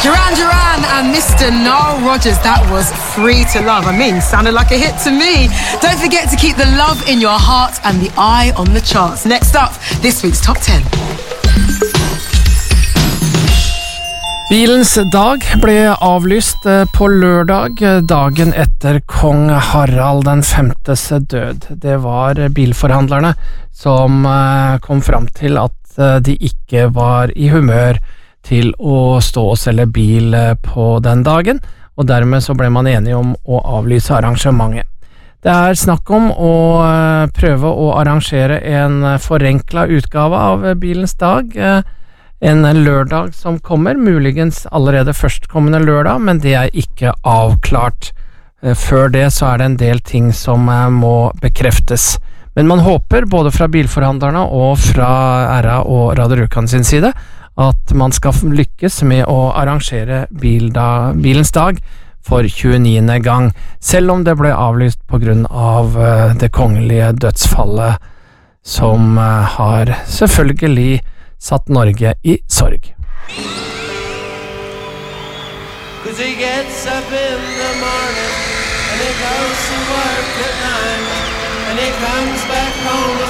Duran and Mr. Nile Rodgers, that was Free to Love. I mean, sounded like a hit to me. Don't forget to keep the love in your heart and the eye on the charts. Next up, this week's Top 10. Bilens dag ble avlyst på lørdag, dagen etter kong Harald den femtes død. Det var bilforhandlerne som kom fram til at de ikke var i humør til å stå og selge bil på den dagen, og dermed så ble man enige om å avlyse arrangementet. Det er snakk om å prøve å arrangere en forenklet utgave av bilens dag, en lørdag som kommer, muligens allerede førstkommende lørdag, men det er ikke avklart. Før det så er det en del ting som må bekreftes. Men man håper, både fra bilforhandlerne og fra RA og Radio Rjukan sin side, at man skal lykkes med å arrangere bilens dag for 29. gang, selv om det ble avlyst på grunn av det kongelige dødsfallet, som har selvfølgelig satt Norge i sorg. 'Cause he gets up in the morning and he goes to work at night and he comes back home